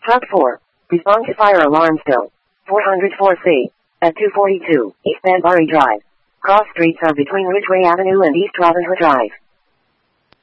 Hub 4. Respond to fire alarm still. 404C. At 242 East Banbury Drive. Cross streets are between Ridgeway Avenue and East Robin Hood Drive.